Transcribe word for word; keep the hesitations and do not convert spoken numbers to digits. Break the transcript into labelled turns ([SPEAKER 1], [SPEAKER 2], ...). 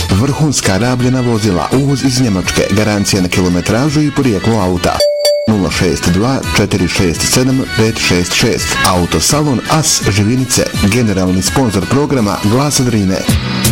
[SPEAKER 1] Vrhunska rabljena vozila, uvoz iz Njemačke, garancija na kilometražu i porijeklo auta. nula šest dva četiri šest sedam pet šest šest. Autosalon As Živinice, generalni sponzor programa Glasa Drine.